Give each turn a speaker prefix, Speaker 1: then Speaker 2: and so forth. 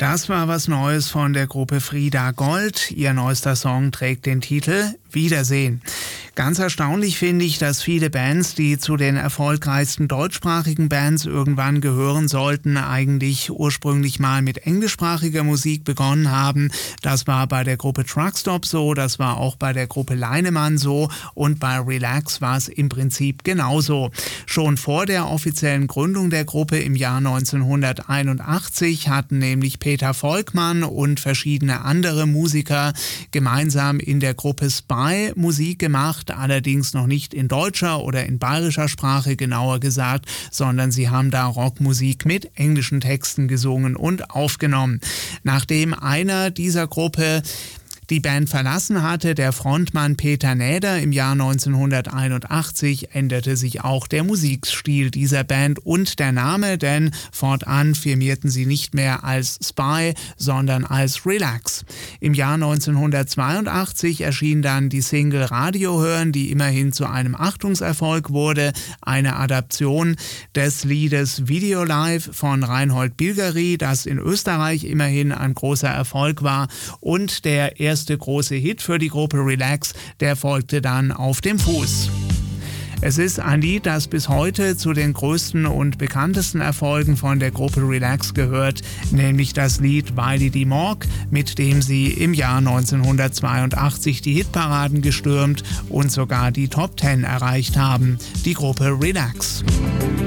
Speaker 1: Das war was Neues von der Gruppe Frida Gold. Ihr neuester Song trägt den Titel Wiedersehen. Ganz erstaunlich finde ich, dass viele Bands, die zu den erfolgreichsten deutschsprachigen Bands irgendwann gehören sollten, eigentlich ursprünglich mal mit englischsprachiger Musik begonnen haben. Das war bei der Gruppe Truckstop so, das war auch bei der Gruppe Leinemann so und bei Relax war es im Prinzip genauso. Schon vor der offiziellen Gründung der Gruppe im Jahr 1981 hatten nämlich Peter Volkmann und verschiedene andere Musiker gemeinsam in der Gruppe Spy Musik gemacht, allerdings noch nicht in deutscher oder in bayerischer Sprache genauer gesagt, sondern sie haben da Rockmusik mit englischen Texten gesungen und aufgenommen. Nachdem einer dieser Gruppe die Band verlassen hatte, der Frontmann Peter Näder im Jahr 1981, änderte sich auch der Musikstil dieser Band und der Name, denn fortan firmierten sie nicht mehr als Spy, sondern als Relax. Im Jahr 1982 erschien dann die Single Radio hören, die immerhin zu einem Achtungserfolg wurde, eine Adaption des Liedes Video Live von Reinhold Bilgeri, das in Österreich immerhin ein großer Erfolg war, und der erste große Hit für die Gruppe Relax, der folgte dann auf dem Fuß. Es ist ein Lied, das bis heute zu den größten und bekanntesten Erfolgen von der Gruppe Relax gehört, nämlich das Lied Weili die Morg, mit dem sie im Jahr 1982 die Hitparaden gestürmt und sogar die Top 10 erreicht haben. Die Gruppe Relax.